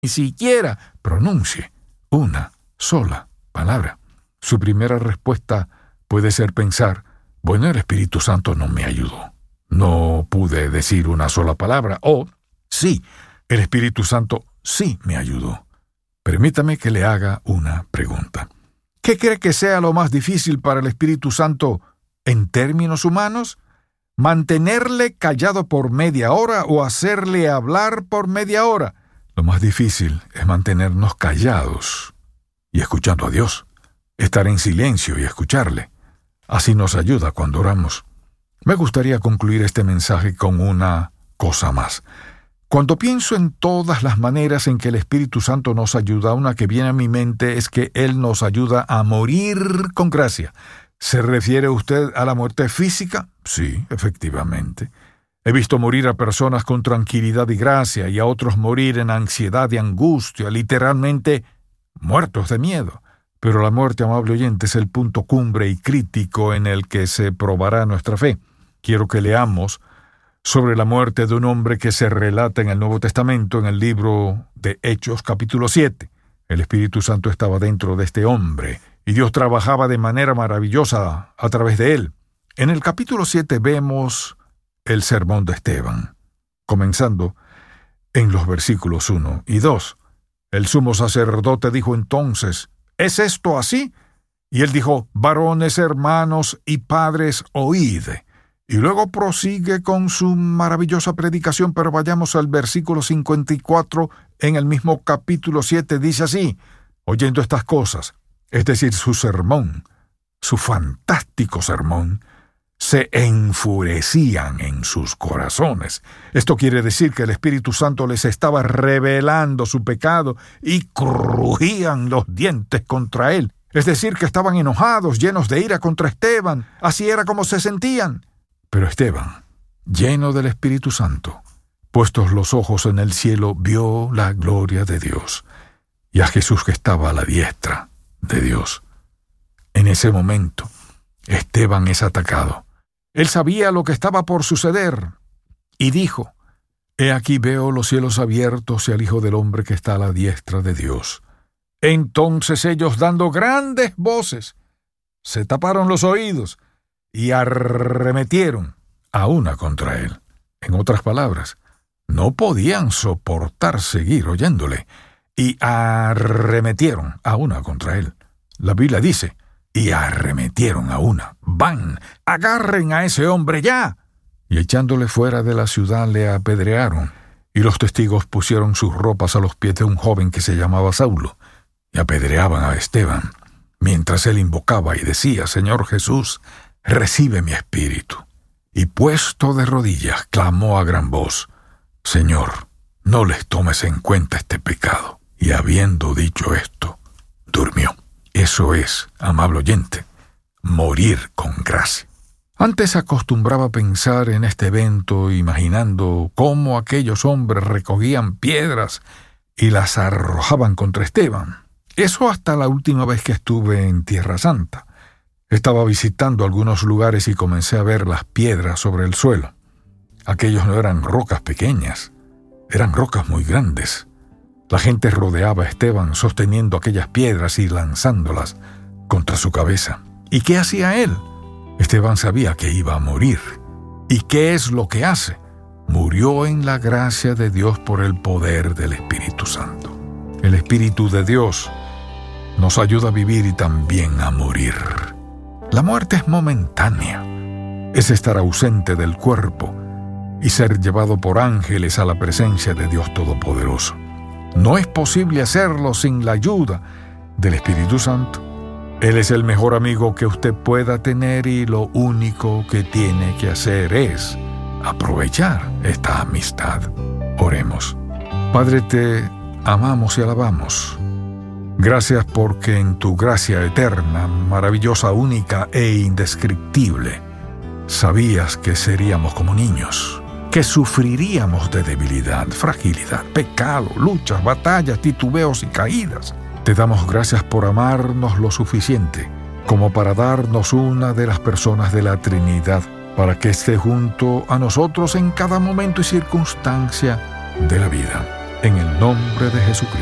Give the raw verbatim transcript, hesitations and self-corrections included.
ni siquiera pronuncie una sola palabra. Su primera respuesta puede ser pensar, bueno, el Espíritu Santo no me ayudó. No pude decir una sola palabra. O, sí, el Espíritu Santo sí me ayudó. Permítame que le haga una pregunta. ¿Qué cree que sea lo más difícil para el Espíritu Santo en términos humanos? ¿Mantenerle callado por media hora o hacerle hablar por media hora? Lo más difícil es mantenernos callados y escuchando a Dios. Estar en silencio y escucharle. Así nos ayuda cuando oramos. Me gustaría concluir este mensaje con una cosa más. Cuando pienso en todas las maneras en que el Espíritu Santo nos ayuda, una que viene a mi mente es que Él nos ayuda a morir con gracia. ¿Se refiere usted a la muerte física? Sí, efectivamente. He visto morir a personas con tranquilidad y gracia y a otros morir en ansiedad y angustia, literalmente muertos de miedo. Pero la muerte, amable oyente, es el punto cumbre y crítico en el que se probará nuestra fe. Quiero que leamos sobre la muerte de un hombre que se relata en el Nuevo Testamento, en el libro de Hechos, capítulo siete. El Espíritu Santo estaba dentro de este hombre, y Dios trabajaba de manera maravillosa a través de él. En el capítulo siete vemos el sermón de Esteban, comenzando en los versículos uno y dos. El sumo sacerdote dijo entonces, ¿es esto así? Y él dijo, varones, hermanos y padres, oíd. Y luego prosigue con su maravillosa predicación, pero vayamos al versículo cincuenta y cuatro en el mismo capítulo siete. Dice así, oyendo estas cosas, es decir, su sermón, su fantástico sermón, se enfurecían en sus corazones. Esto quiere decir que el Espíritu Santo les estaba revelando su pecado y crujían los dientes contra él. Es decir, que estaban enojados, llenos de ira contra Esteban. Así era como se sentían. Pero Esteban, lleno del Espíritu Santo, puestos los ojos en el cielo, vio la gloria de Dios y a Jesús que estaba a la diestra de Dios. En ese momento, Esteban es atacado. Él sabía lo que estaba por suceder y dijo, he aquí veo los cielos abiertos y al Hijo del Hombre que está a la diestra de Dios. Entonces ellos, dando grandes voces, se taparon los oídos y arremetieron a una contra él. En otras palabras, no podían soportar seguir oyéndole, y arremetieron a una contra él. La Biblia dice, y arremetieron a una. ¡Van! ¡Agarren a ese hombre ya! Y echándole fuera de la ciudad le apedrearon, y los testigos pusieron sus ropas a los pies de un joven que se llamaba Saulo, y apedreaban a Esteban, mientras él invocaba y decía, Señor Jesús, recibe mi espíritu. Y puesto de rodillas, clamó a gran voz, Señor, no les tomes en cuenta este pecado. Y habiendo dicho esto, durmió. Eso es, amable oyente, morir con gracia. Antes acostumbraba a pensar en este evento, imaginando cómo aquellos hombres recogían piedras y las arrojaban contra Esteban. Eso hasta la última vez que estuve en Tierra Santa. Estaba visitando algunos lugares y comencé a ver las piedras sobre el suelo. Aquellos no eran rocas pequeñas, eran rocas muy grandes. La gente rodeaba a Esteban sosteniendo aquellas piedras y lanzándolas contra su cabeza. ¿Y qué hacía él? Esteban sabía que iba a morir. ¿Y qué es lo que hace? Murió en la gracia de Dios por el poder del Espíritu Santo. El Espíritu de Dios nos ayuda a vivir y también a morir. La muerte es momentánea. Es estar ausente del cuerpo y ser llevado por ángeles a la presencia de Dios Todopoderoso. No es posible hacerlo sin la ayuda del Espíritu Santo. Él es el mejor amigo que usted pueda tener y lo único que tiene que hacer es aprovechar esta amistad. Oremos. Padre, te amamos y alabamos. Gracias porque en tu gracia eterna, maravillosa, única e indescriptible, sabías que seríamos como niños, que sufriríamos de debilidad, fragilidad, pecado, luchas, batallas, titubeos y caídas. Te damos gracias por amarnos lo suficiente como para darnos una de las personas de la Trinidad para que esté junto a nosotros en cada momento y circunstancia de la vida. en el nombre de Jesucristo.